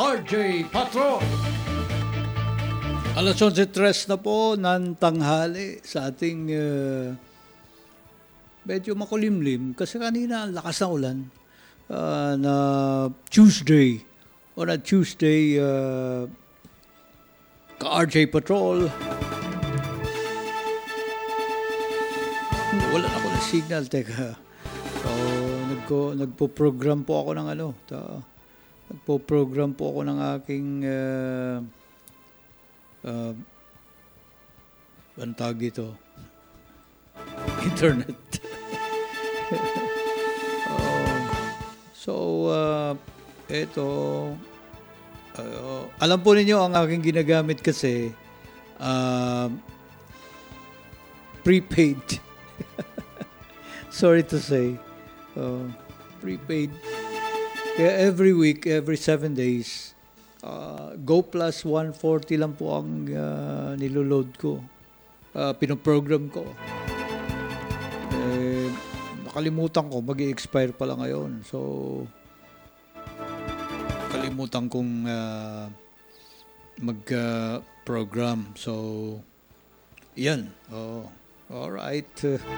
RJ Patron. Alas 11:03 na po ng tanghali sa ating medyo makulimlim kasi kanina ang lakas ng ulan na Tuesday ka-RJ Patrol. Wala na ako ng signal, teka. So, nagpo-program po ako ng nagpo-program po ako ng aking anong tawag dito? Internet. Eto, alam po ninyo ang aking ginagamit kasi prepaid. Sorry to say. Prepaid. Kaya every week, every 7 days, Go Plus 140 lang po ang niloload ko. Pinoprogram ko. Nakalimutan ko, mag-i-expire pala ngayon. So, kalimutan kong mag-program. So, yan. Alright.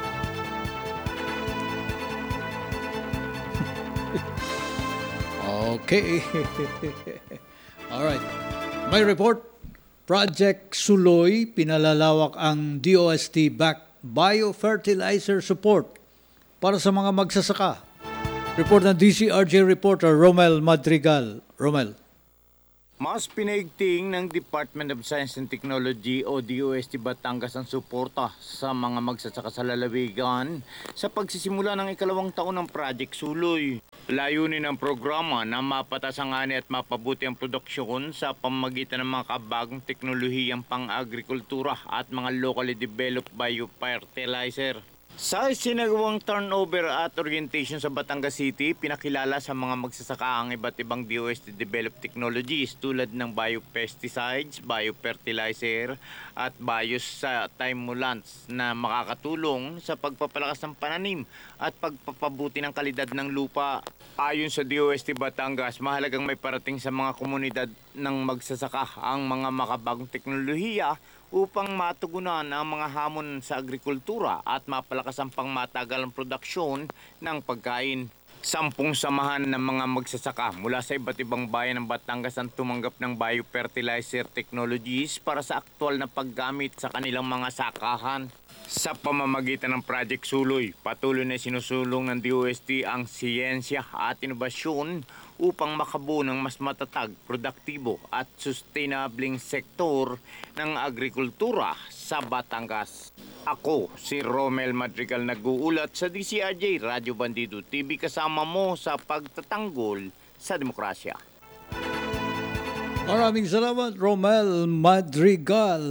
Okay. Alright. May report. Project Suloy, pinalalawak ang DOST-backed biofertilizer support para sa mga magsasaka. Report ng DCRJ reporter Romel Madrigal. Romel. Mas pinaigting ng Department of Science and Technology o DOST Batangas ang suporta sa mga magsasaka sa lalawigan sa pagsisimula ng ikalawang taon ng Project Suloy. Layunin ng programa na mapatas ang ani at mapabuti ang produksyon sa pamamagitan ng mga kabagong teknolohiyang pang-agrikultura at mga locally developed biofertilizer. Sa isinagawang turnover at orientation sa Batangas City, pinakilala sa mga magsasaka ang iba't ibang DOST-developed technologies tulad ng biopesticides, biofertilizer at biostimulants na makakatulong sa pagpapalakas ng pananim at pagpapabuti ng kalidad ng lupa. Ayon sa DOST Batangas, mahalagang may parating sa mga komunidad ng magsasaka ang mga makabagong teknolohiya upang matugunan ang mga hamon sa agrikultura at mapalakas ang pangmatagalang produksyon ng pagkain. 10 samahan ng mga magsasaka mula sa iba't ibang bayan ng Batangas ang tumanggap ng biofertilizer technologies para sa aktual na paggamit sa kanilang mga sakahan. Sa pamamagitan ng Project Suloy, patuloy na sinusulong ng DOST ang siyensya at inobasyon upang makabuo ng mas matatag, produktibo at sustainabling sektor ng agrikultura sa Batangas. Ako, si Romel Madrigal, nag-uulat sa DCRJ Radyo Bandido TV, kasama mo sa pagtatanggol sa demokrasya. Maraming salamat, Romel Madrigal.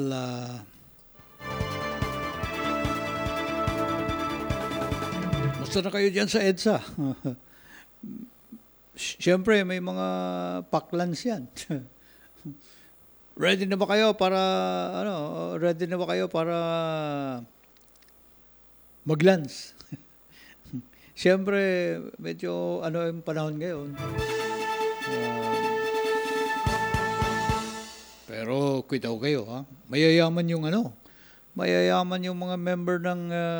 Musta na kayo dyan sa EDSA? Siyempre, may mga paklans yan. Ready na ba kayo para mag-lunch? Siyempre, medyo yung panahon ngayon. Pero kwitaw kayo, ha? Mayayaman yung mga member ng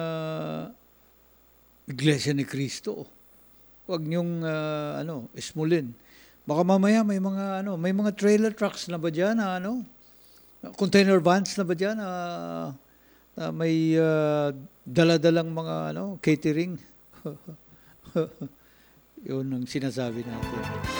Iglesia ni Cristo. Huwag niyong ismulin. Baka mamaya may mga trailer trucks na ba diyan, container vans na ba diyan, na may dala-dalang mga catering. 'Yun ang sinasabi natin.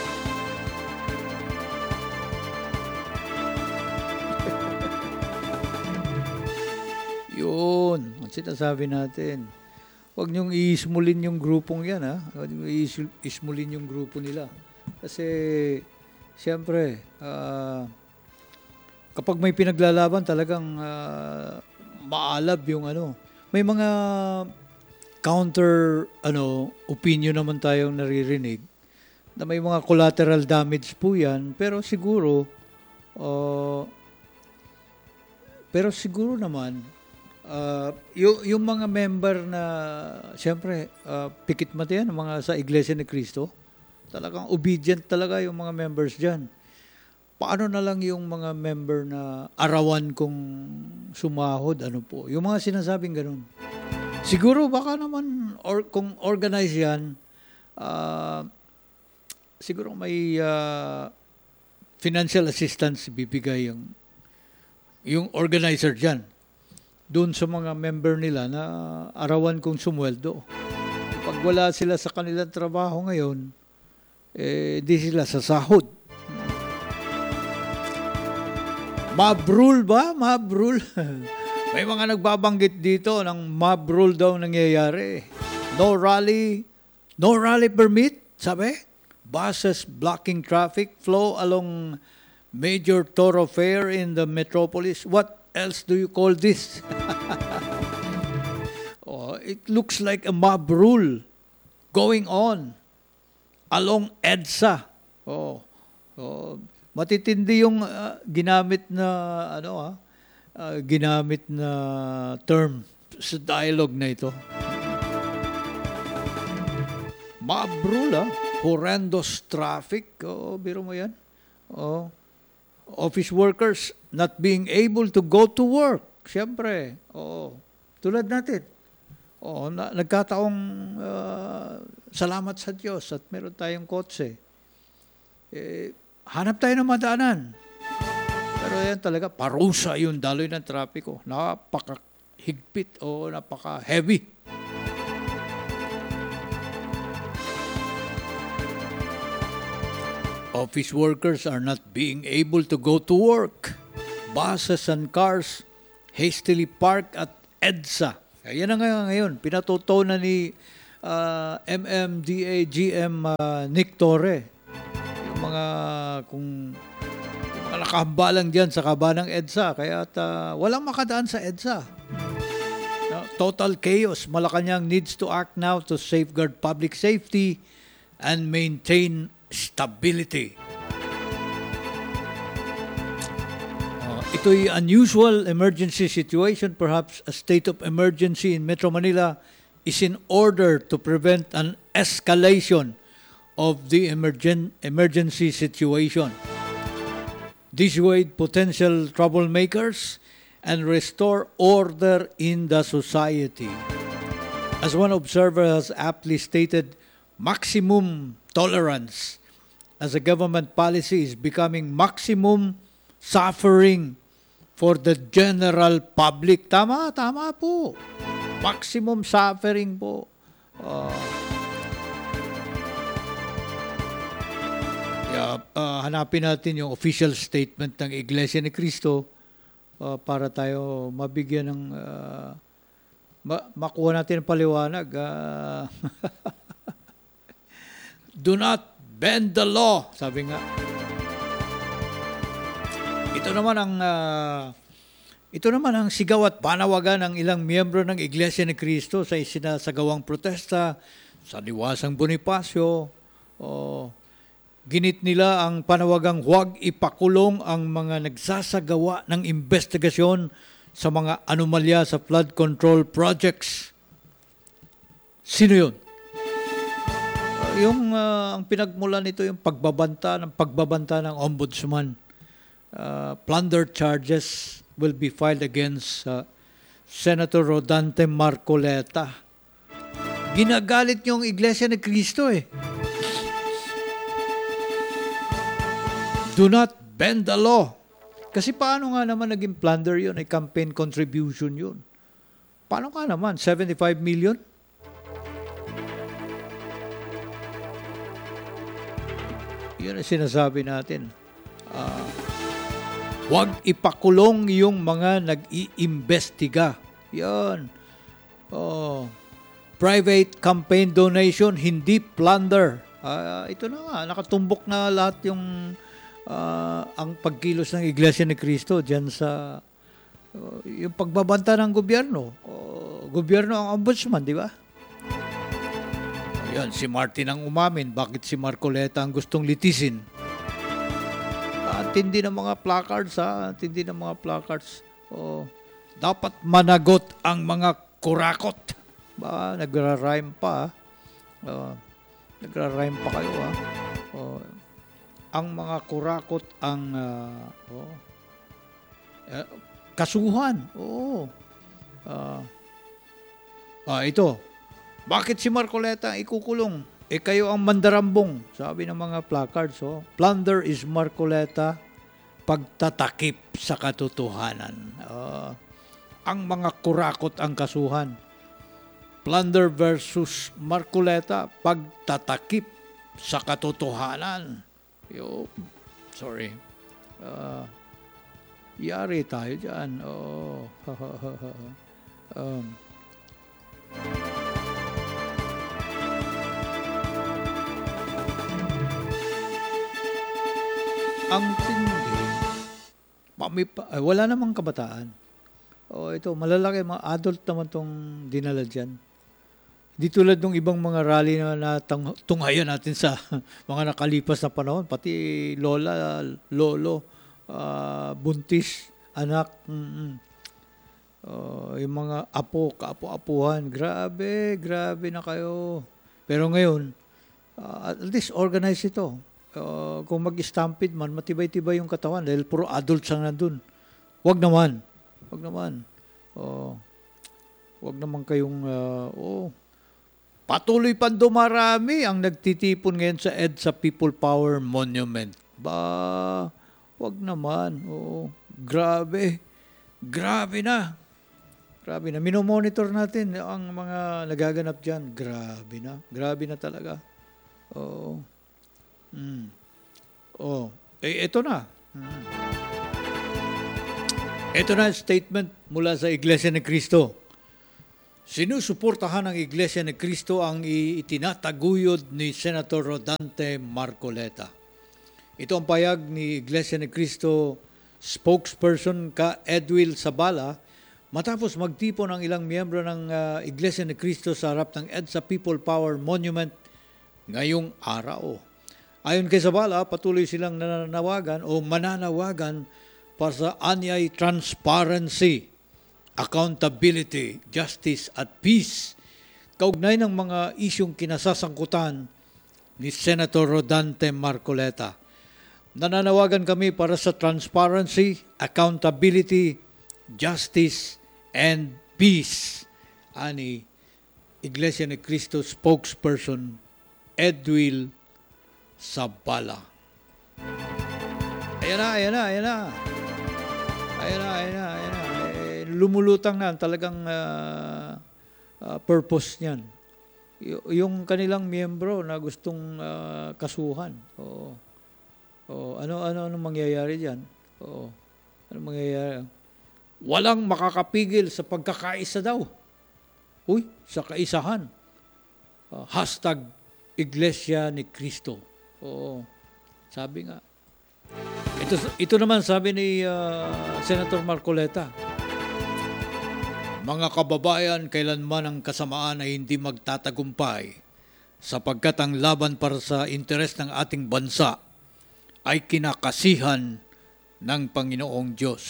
Yun ang sinasabi natin. Huwag niyong iismulin yung grupong yan, ha? Huwag niyong iismulin yung grupo nila. Kasi, siyempre, kapag may pinaglalaban, talagang maalab yung May mga counter, opinion naman tayong naririnig na may mga collateral damage po yan. Pero siguro naman, yung mga member na, siyempre, pikit mata yan, mga sa Iglesia ni Cristo, talagang obedient talaga yung mga members dyan. paano na lang yung mga member na arawan kung sumahod, ano po? Yung mga sinasabing ganun. Siguro baka naman, kung organize yan, siguro may financial assistance bibigay yung organizer dyan doon sa mga member nila na arawan kung sumweldo. Pag wala sila sa kanilang trabaho ngayon, di sila sasahod. Mob rule ba? Mob rule? May mga nagbabanggit dito ng mob rule daw nangyayari. No rally permit, sabi? Buses blocking traffic flow along major thoroughfare in the metropolis. What else do you call this? It looks like a mob rule going on along EDSA. Matitindi yung ginamit na term sa dialogue na ito. Mob rule, horrendous traffic. Biro mo yan. Office workers not being able to go to work. Siyempre. Tulad natin. Nagkataong salamat sa Diyos at meron tayong kotse. Hanap tayo ng madaanan. Pero yan talaga, parusa yung daloy ng trapiko. Napaka-higpit o napaka-heavy. Office workers are not being able to go to work. Buses and cars hastily parked at EDSA. Yan na ngayon. Pinatuto na ni MMDA GM Nick Torre. Yung mga nakahambalang dyan sa kaba ng EDSA. Kaya walang makadaan sa EDSA. Total chaos. Malacanang needs to act now to safeguard public safety and maintain stability. Ito'y unusual emergency situation. Perhaps a state of emergency in Metro Manila is in order to prevent an escalation of the emergency situation, dissuade potential troublemakers, and restore order in the society. As one observer has aptly stated, maximum tolerance as a government policy is becoming maximum suffering for the general public. Tama po. Maximum suffering po. Hanapin natin yung official statement ng Iglesia ni Cristo para tayo mabigyan ng makuha natin ang paliwanag. Do not bend the law, sabi nga. Ito naman ang sigaw at panawagan ng ilang miyembro ng Iglesia ni Cristo sa isinasagawang protesta sa Diwasang Bonifacio. Ginit nila ang panawagang huwag ipakulong ang mga nagsasagawa ng investigasyon sa mga anomalya sa flood control projects. Sino yun? Ang pinagmulan nito yung pagbabanta ng ombudsman. Plunder charges will be filed against Senator Rodante Marcoleta. Ginagalit niyo ang Iglesia ni Cristo eh. Do not bend the law. Kasi paano nga naman naging plunder yun? Ay campaign contribution yun. Paano nga naman? 75 million? Yun ang sinasabi natin. Huwag ipakulong yung mga nag-iimbestiga. Yan. Private campaign donation, hindi plunder. Ito na nga, nakatumbok na lahat yung ang pagkilos ng Iglesia ni Cristo diyan sa yung pagbabanta ng gobyerno. Gobyerno ang ombudsman, di ba? Ayan, si Martin ang umamin. Bakit si Marcoleta ang gustong litisin? Tindi ng mga placards, tindi ng mga placards. Dapat managot ang mga kurakot. Nagra-rhyme pa. Nagra-rhyme pa kayo. ang mga kurakot ang kasuhan. Oo. Ito. Bakit si Marcoleta ikukulong? Kayo ang mandarambong, sabi ng mga placards. Plunder is Marcoleta, pagtatakip sa katotohanan. Ang mga kurakot ang kasuhan. Plunder versus Marcoleta, pagtatakip sa katotohanan. Sorry. Yari tayo dyan. Ang tindi, wala namang kabataan. Ito, malalaki, mga adult naman tong dinala dyan. Di tulad ng ibang mga rally na tunghayan natin sa mga nakalipas na panahon, pati lola, lolo, buntis, anak, yung mga apo, kaapo-apuhan, grabe na kayo. Pero ngayon, at least organize ito. Kung mag-stampede man, matibay-tibay yung katawan dahil puro adults ang nandun. Wag naman. Wag naman kayong, patuloy pa dumarami ang nagtitipon ngayon sa EDSA People Power Monument. Wag naman. Grabe na. Minomonitor natin ang mga nagaganap dyan. Grabe na talaga. Ito na. Ito na statement mula sa Iglesia ni Cristo. Sinusuportahan ng Iglesia ni Cristo ang itinataguyod ni Senator Rodante Marcoleta. Ito ang payag ni Iglesia ni Cristo spokesperson ka Edwil Sabala matapos magtipon ang ilang miyembro ng Iglesia ni Cristo sa harap ng EDSA People Power Monument ngayong araw. Ayon kay Sabala, patuloy silang mananawagan para sa anyay transparency, accountability, justice at peace kaugnay ng mga isyong kinasasangkutan ni Senator Rodante Marcoleta. Nananawagan kami para sa transparency, accountability, justice, and peace. Ani Iglesia ni Cristo spokesperson Edwil Sabala. Ayan na. Lumulutang na talagang purpose niyan. Yung kanilang miyembro na gustong kasuhan. Ano mangyayari diyan? Ano mangyayari? Walang makakapigil sa pagkakaisa daw. Sa kaisahan. Hashtag Iglesia ni Cristo. Sabi nga. Ito naman sabi ni Senator Marcoleta. Mga kababayan, kailanman ang kasamaan ay hindi magtatagumpay sapagkat ang laban para sa interes ng ating bansa ay kinakasihan ng Panginoong Diyos.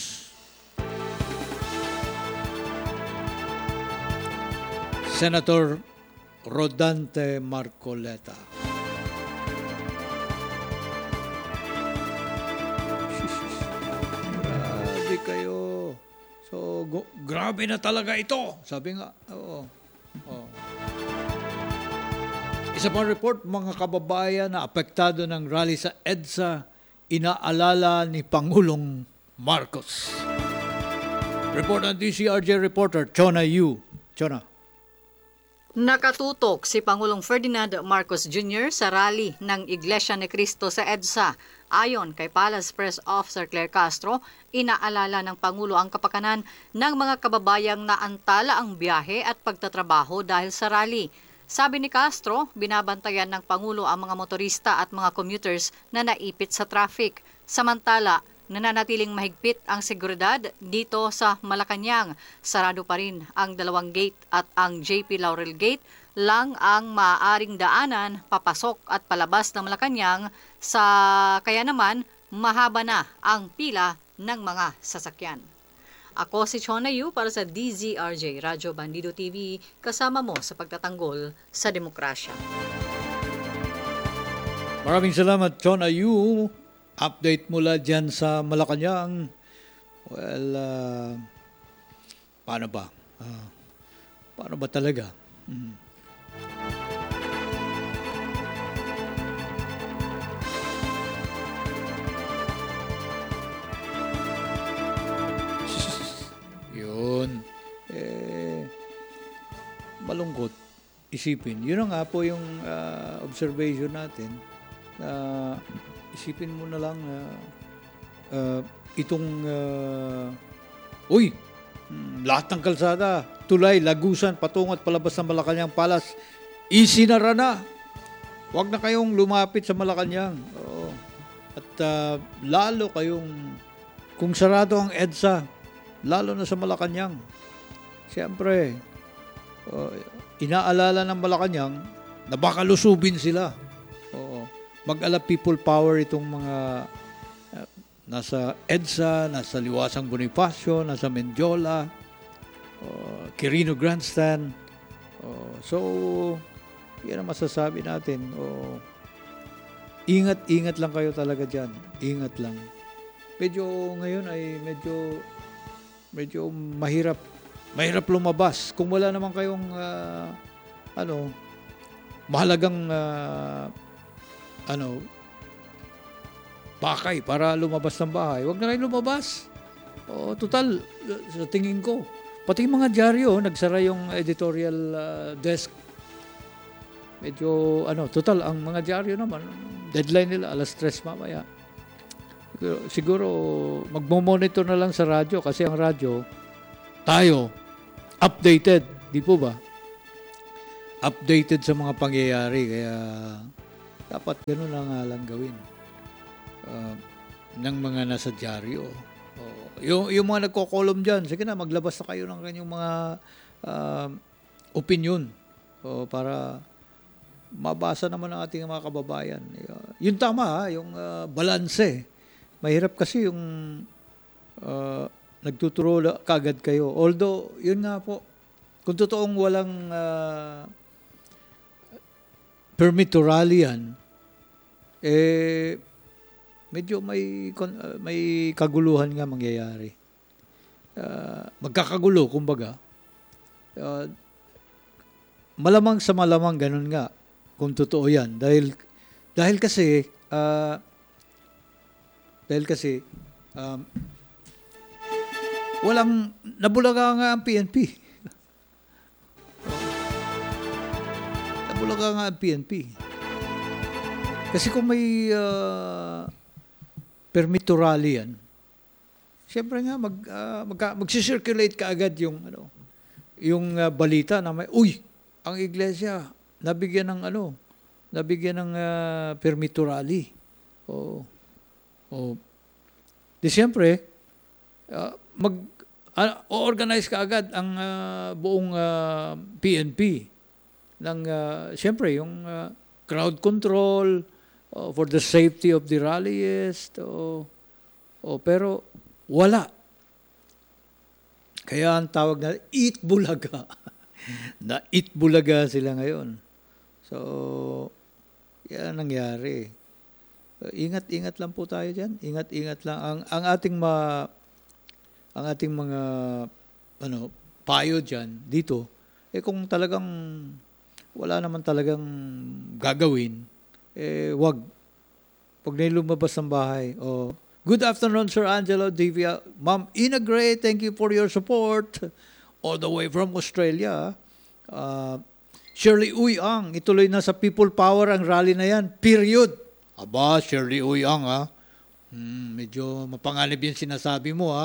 Senator Rodante Marcoleta. Grabe kayo. So, grabe na talaga ito. Sabi nga, Isa pang report, mga kababayan na apektado ng rally sa EDSA, inaalala ni Pangulong Marcos. Report ng DCRJ reporter, Chona Yu. Chona. Nakatutok si Pangulong Ferdinand Marcos Jr. sa rally ng Iglesia ni Cristo sa EDSA. Ayon kay Palace Press Officer Claire Castro, inaalala ng Pangulo ang kapakanan ng mga kababayang naantala ang biyahe at pagtatrabaho dahil sa rally. Sabi ni Castro, binabantayan ng Pangulo ang mga motorista at mga commuters na naipit sa traffic. Samantala, nananatiling mahigpit ang seguridad dito sa Malacanang. Sarado pa rin ang 2 gate at ang JP Laurel Gate lang ang maaaring daanan papasok at palabas ng Malacanang kaya naman mahaba na ang pila ng mga sasakyan. Ako si Chona Yu para sa DZRJ Radyo Bandido TV, kasama mo sa pagtatanggol sa demokrasya. Maraming salamat, John Ayu. Update mula dyan sa Malacanang. Well, paano ba? Paano ba talaga? Yun. Malungkot isipin. Yun nga po yung observation natin. Isipin mo na lang itong lahat ng kalsada, tulay, lagusan, patungo at palabas ng Malacanang Palace, isinara na. Huwag na kayong lumapit sa Malacanang. Oo. At lalo kayong, kung sarado ang EDSA, lalo na sa Malacanang. Siyempre, inaalala ng Malacanang na baka lusubin sila. Oo. Mag-ala people power itong mga nasa EDSA, nasa Liwasang Bonifacio, nasa Mendiola, Quirino Grandstand. So, yan ang masasabi natin. Ingat-ingat lang kayo talaga dyan. Ingat lang. Medyo ngayon ay medyo mahirap lumabas. Kung wala naman kayong mahalagang bakay para lumabas ng bahay, huwag na kayo lumabas. Total, sa tingin ko, pati mga dyaryo, nagsara yung editorial desk. Medyo, total, ang mga dyaryo naman, deadline nila, 3:00 mamaya. Siguro, magmo-monitor na lang sa radyo kasi ang radyo, tayo, updated, di po ba? Updated sa mga pangyayari, kaya dapat gano'n na nga lang gawin ng mga nasa dyaryo. Yung mga nagko-column dyan, sige na, maglabas na kayo ng kanyang mga opinion para mabasa naman ng ating mga kababayan. Yung tama, yung balanse. Mahirap kasi yung nagtuturo kagad kayo. Although, yun nga po, kung totoong walang permit to rally yan, medyo may kaguluhan nga mangyayari. Magkakagulo, kumbaga. Malamang sa malamang ganun nga, kung totoo yan. Dahil kasi, nabulaga nga ang PNP. Nabulaga nga ang PNP. Kasi kung may permit to rally yan, siyempre nga mag-circulate ka agad yung balita na may, ang iglesia nabigyan ng permit to rally. Di siyempre, organize ka agad ang buong PNP ng siyempre yung crowd control, for the safety of the rallyist, pero wala. Kaya ang tawag na Itbulaga. Na Itbulaga sila ngayon. So, yan ang nangyari. Ingat-ingat lang po tayo dyan. Ingat-ingat lang. Ang ating mga payo dyan, dito, kung talagang wala naman talagang gagawin, wag na lumabas ng bahay. Good afternoon, Sir Angelo Divia. Ma'am Ina Gray, thank you for your support all the way from Australia. Shirley Uyang, ituloy na sa People Power ang rally na yan. Period. Aba, Shirley Uyang, medyo mapanganib yung sinasabi mo,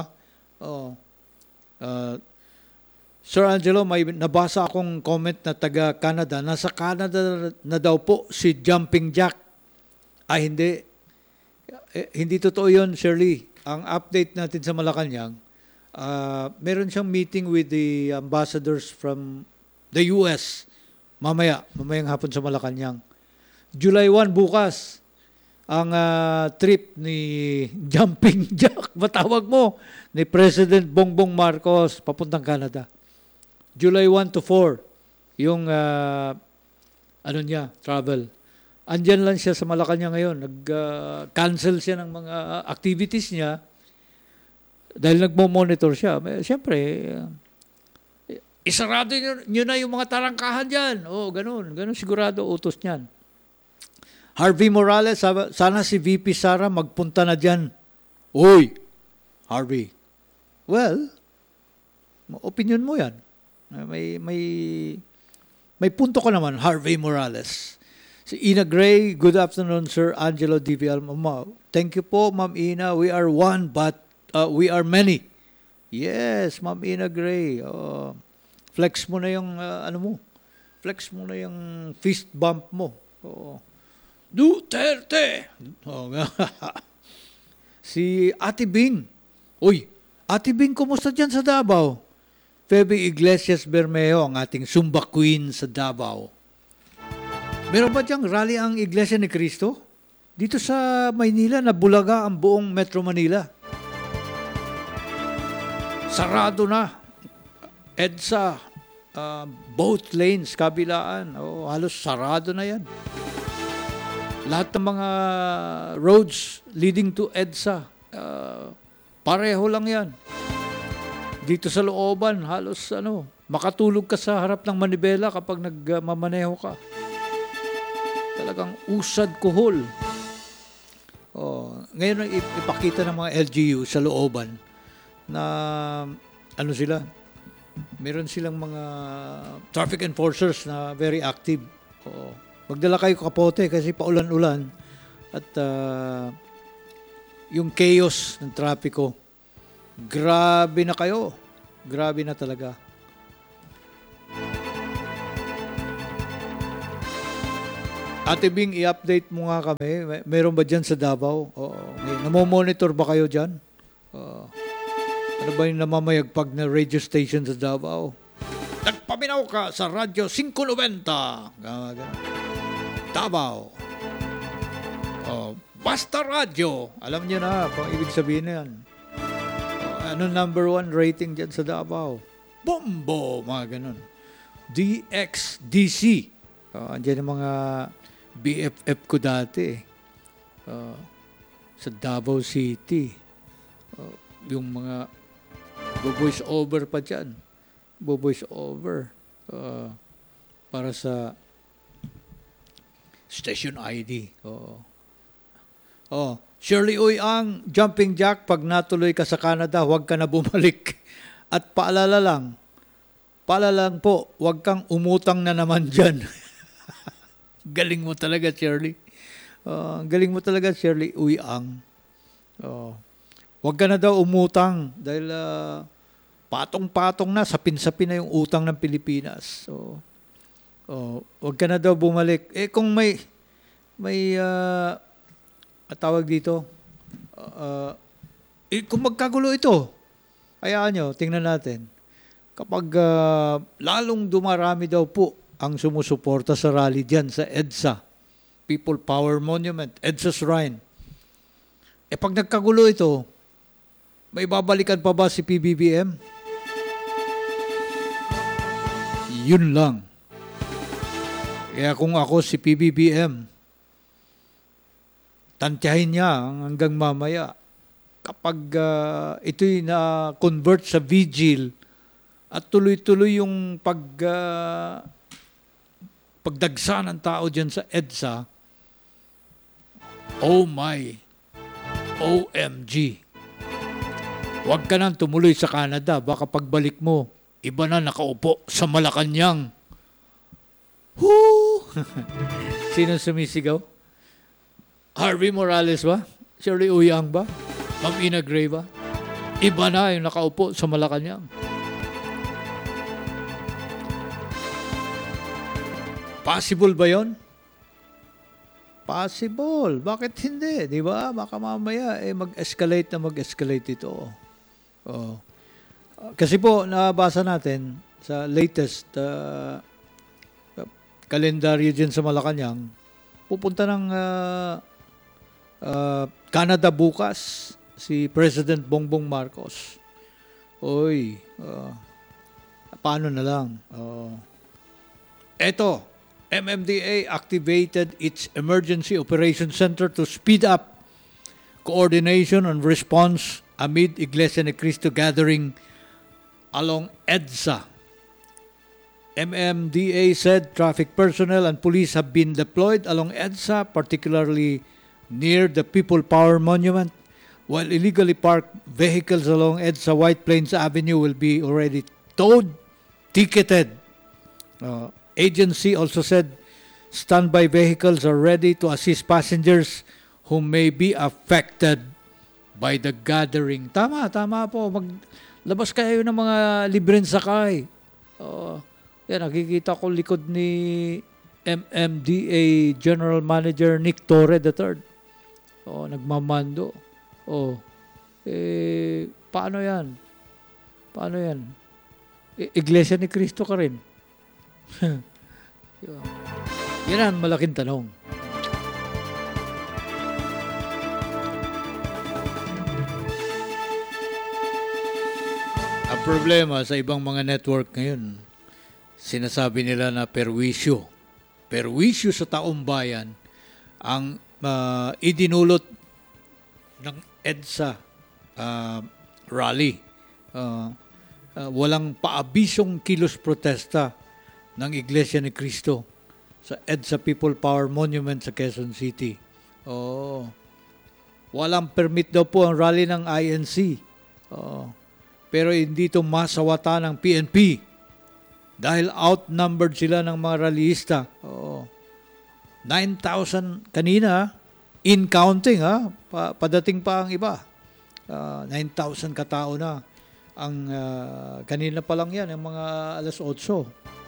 Sir Angelo, may nabasa akong comment na taga Canada. Nasa Canada na daw po si Jumping Jack. Hindi. Hindi totoo yun, Shirley. Ang update natin sa Malacanang, meron siyang meeting with the ambassadors from the US. Mamayang hapon sa Malacanang. July 1 bukas, ang trip ni Jumping Jack, matawag mo, ni President Bongbong Marcos papuntang Canada. July 1 to 4, yung travel. andyan lang siya sa Malacanang ngayon. Nag-cancel siya ng mga activities niya dahil nagmo-monitor siya. Siyempre, isarado nyo na yung mga tarangkahan dyan. Ganun sigurado utos niyan. Harvey Morales, sana si VP Sara magpunta na dyan. Uy, Harvey. Well, opinion mo yan. May punto ka naman, Harvey Morales. Si Ina Gray, good afternoon, Sir Angelo DVL. Thank you po, Ma'am Ina. We are one, but we are many. Yes, Ma'am Ina Gray. Flex mo na yung, flex mo na yung fist bump mo. Duterte! Si Ate Bing. Uy, Ate Bing, kumusta dyan sa Davao? Feby Iglesias Bermeo, ang ating Zumba Queen sa Davao. Meron ba diyang rally ang Iglesia ni Cristo? Dito sa Maynila, nabulaga ang buong Metro Manila. Sarado na. EDSA, both lanes, kabilaan. Halos sarado na yan. Lahat ng mga roads leading to EDSA, pareho lang yan. Dito sa looban, halos makatulog ka sa harap ng manibela kapag nagmamaneho ka. Talagang usad kuhol. Ngayon ipakita ng mga LGU sa looban na sila, meron silang mga traffic enforcers na very active. Magdala kayo kapote kasi paulan-ulan at yung chaos ng trapiko, grabe na kayo. Grabe na talaga. Ate Bing, i-update mo nga kami. Meron ba dyan sa Davao? Namomonitor ba kayo dyan? Ano ba yung namamayagpag na radio station sa Davao? Nagpaminaw ka sa Radyo 590. Davao. Basta Radyo. Alam niyo na kung ibig sabihin na yan. Ano number 1 rating dyan sa Davao? Bombo! Mga ganun. DXDC. Andyan yung mga BFF ko dati. Sa Davao City. Yung mga voice over pa dyan. Voice over. Para sa station ID. Shirley Uy, ang jumping jack, pag natuloy ka sa Canada, huwag ka na bumalik. At paalala lang po, huwag kang umutang na naman dyan. Galing mo talaga, Shirley. Galing mo talaga, Shirley Uy, ang. Huwag ka na daw umutang dahil patong-patong na, sapin-sapin na yung utang ng Pilipinas. Huwag ka na daw bumalik. Kung may tawag dito, kung magkagulo ito, hayaan nyo, tingnan natin. Kapag lalong dumarami daw po ang sumusuporta sa rally diyan sa EDSA, People Power Monument, EDSA Shrine. Pag nagkagulo ito, may babalikan pa ba si PBBM? Yun lang. Kaya kung ako si PBBM, tantyahin niya hanggang mamaya. Kapag ito'y na-convert sa vigil at tuloy-tuloy yung pagdagsa ng tao dyan sa EDSA, oh my, OMG. Huwag ka nang tumuloy sa Canada. Baka pagbalik mo, iba na nakaupo sa Malacanang. Woo! Sino sumisigaw? Harvey Morales ba? Shirley Uyang ba? Ma'am Ina Gray ba? Iba na yung nakaupo sa Malacanang. Possible ba yon? Possible. Bakit hindi? Di ba? Baka mamaya mag-escalate ito. Kasi po, nabasa natin sa latest kalendaryo dyan sa Malacanang, pupunta ng Canada bukas si President Bongbong Marcos. Paano na lang? Eto, MMDA activated its Emergency Operations Center to speed up coordination and response amid Iglesia Ni Cristo gathering along EDSA. MMDA said traffic personnel and police have been deployed along EDSA, particularly near the People Power Monument, while illegally parked vehicles along EDSA White Plains Avenue will be already towed, ticketed. Agency also said standby vehicles are ready to assist passengers who may be affected by the gathering. Tama po. Maglabas kayo ng mga libreng sakay. Yan, nakikita ko likod ni MMDA General Manager Nick Torre III. Nagmamando. Paano yan? Iglesia ni Cristo ka rin. Yan ang malaking tanong. Ang problema sa ibang mga network ngayon, sinasabi nila na perwisyo sa taong bayan ang idinulot ng EDSA rally. Walang paabisong kilos protesta ng Iglesia ni Cristo sa EDSA People Power Monument sa Quezon City. Walang permit daw po ang rally ng INC. Pero hindi ito masawata ng PNP dahil outnumbered sila ng mga rallyista. 9,000 kanina, in counting padating pa ang iba. 9,000 katao na. Ang kanina pa lang yan, ang mga alas 8.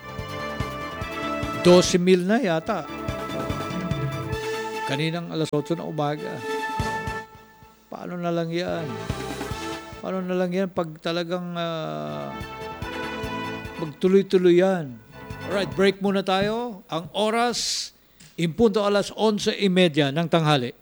12,000 na yata. Kaninang alas 8 na umaga. Paano na lang yan? Pag talagang magtuloy-tuloy yan? Alright, break muna tayo. Ang oras, impunto alas 11:30 ng tanghali.